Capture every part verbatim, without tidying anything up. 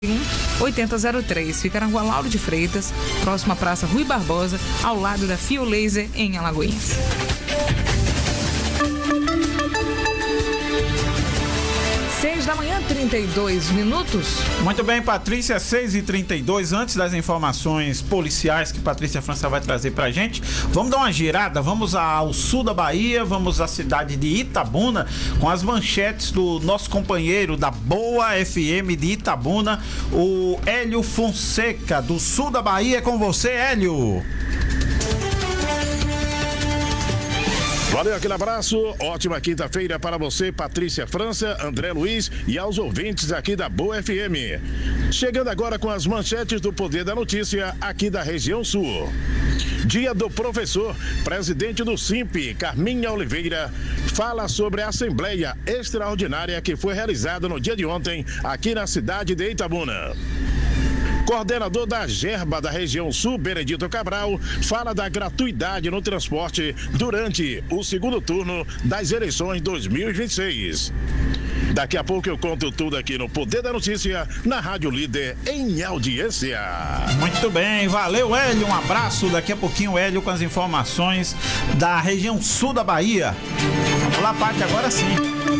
oitenta zero três. Fica na rua Lauro de Freitas, próxima à Praça Rui Barbosa, ao lado da Fio Laser, em Alagoinhas. seis da manhã, trinta e dois minutos. Muito bem, Patrícia, seis e trinta e dois. Antes das informações policiais que Patrícia França vai trazer pra gente, vamos dar uma girada, vamos ao sul da Bahia, vamos à cidade de Itabuna, com as manchetes do nosso companheiro da Boa F M de Itabuna, o Hélio Fonseca, do sul da Bahia. É com você, Hélio. Valeu, aquele abraço, ótima quinta-feira para você, Patrícia França, André Luiz e aos ouvintes aqui da Boa F M. Chegando agora com as manchetes do Poder da Notícia aqui da região sul. Dia do Professor, presidente do Simp, Carminha Oliveira, fala sobre a Assembleia Extraordinária que foi realizada no dia de ontem aqui na cidade de Itabuna. Coordenador da Gerba da região sul, Benedito Cabral, fala da gratuidade no transporte durante o segundo turno das eleições dois mil e vinte e seis. Daqui a pouco eu conto tudo aqui no Poder da Notícia, na Rádio Líder, em audiência. Muito bem, valeu, Hélio, um abraço. Daqui a pouquinho o Hélio com as informações da região sul da Bahia. Vamos lá, Paty, agora sim.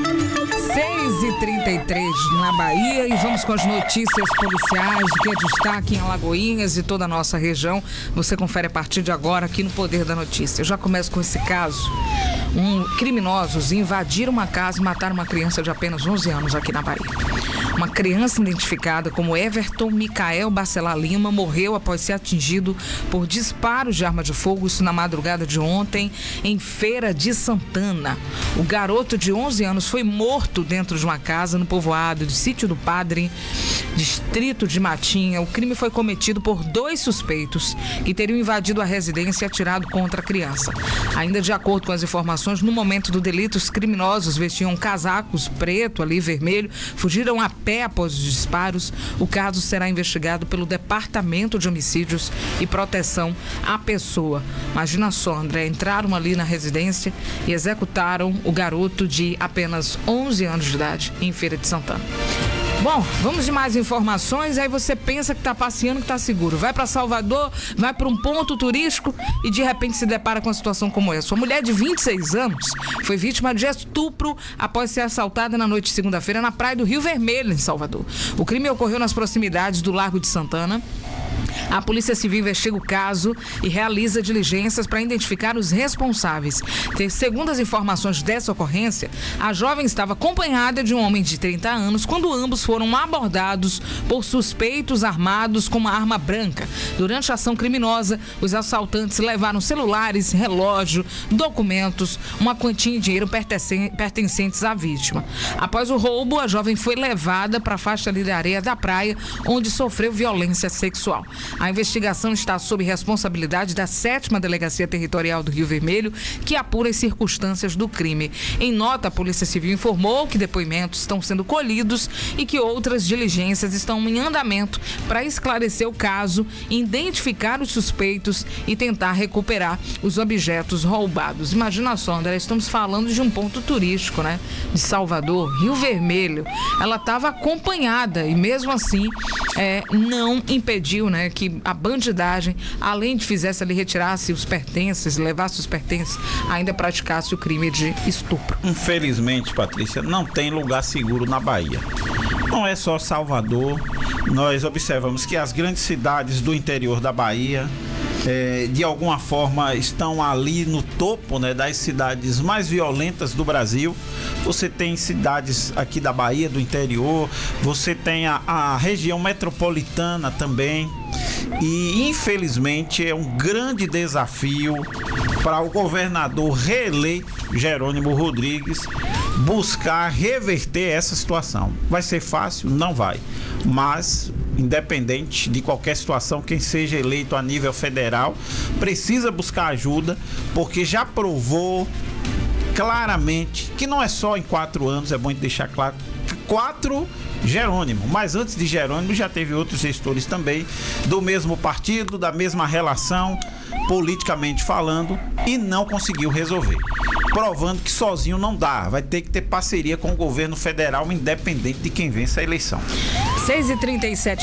seis e trinta e três na Bahia e vamos com as notícias policiais, o que é destaque em Alagoinhas e toda a nossa região. Você confere a partir de agora aqui no Poder da Notícia. Eu já começo com esse caso. Um, criminosos invadiram uma casa e mataram uma criança de apenas onze anos aqui na Bahia. Uma criança identificada como Everton Micael Bacelar Lima morreu após ser atingido por disparos de arma de fogo, isso na madrugada de ontem, em Feira de Santana. O garoto de onze anos foi morto dentro de uma casa no povoado de Sítio do Padre, distrito de Matinha. O crime foi cometido por dois suspeitos que teriam invadido a residência e atirado contra a criança. Ainda de acordo com as informações, no momento do delito, os criminosos vestiam casacos preto ali, vermelho, fugiram a pé após os disparos. O caso será investigado pelo Departamento de Homicídios e Proteção à Pessoa. Imagina só, André, entraram ali na residência e executaram o garoto de apenas onze anos de idade em Feira de Santana. Bom, vamos de mais informações. Aí você pensa que tá passeando, que tá seguro. Vai para Salvador, vai para um ponto turístico e de repente se depara com uma situação como essa. Uma mulher de vinte e seis anos foi vítima de estupro após ser assaltada na noite de segunda-feira na praia do Rio Vermelho, em Salvador. O crime ocorreu nas proximidades do Largo de Santana. A Polícia Civil investiga o caso e realiza diligências para identificar os responsáveis. Segundo as informações dessa ocorrência, a jovem estava acompanhada de um homem de trinta anos quando ambos foram abordados por suspeitos armados com uma arma branca. Durante a ação criminosa, os assaltantes levaram celulares, relógio, documentos, uma quantia em dinheiro pertencentes à vítima. Após o roubo, a jovem foi levada para a faixa ali da areia da praia, onde sofreu violência sexual. A investigação está sob responsabilidade da sétima Delegacia Territorial do Rio Vermelho, que apura as circunstâncias do crime. Em nota, a Polícia Civil informou que depoimentos estão sendo colhidos e que outras diligências estão em andamento para esclarecer o caso, identificar os suspeitos e tentar recuperar os objetos roubados. Imagina só, André, estamos falando de um ponto turístico, né? De Salvador, Rio Vermelho. Ela estava acompanhada e mesmo assim é, não impediu, né, que a bandidagem, além de fizesse ali, retirasse os pertences, levasse os pertences, ainda praticasse o crime de estupro. Infelizmente, Patrícia, não tem lugar seguro na Bahia. Não é só Salvador. Nós observamos que as grandes cidades do interior da Bahia, é, de alguma forma, estão ali no topo, né, das cidades mais violentas do Brasil. Você tem cidades aqui da Bahia, do interior, você tem a, a região metropolitana também. E infelizmente é um grande desafio para o governador reeleito Jerônimo Rodrigues buscar reverter essa situação. Vai ser fácil? Não vai. Mas, independente de qualquer situação, quem seja eleito a nível federal precisa buscar ajuda, porque já provou claramente que não é só em quatro anos, é bom deixar claro, quatro Jerônimo, mas antes de Jerônimo já teve outros gestores também do mesmo partido, da mesma relação, politicamente falando, e não conseguiu resolver, provando que sozinho não dá, vai ter que ter parceria com o governo federal, independente de quem vence a eleição. seis e trinta e sete.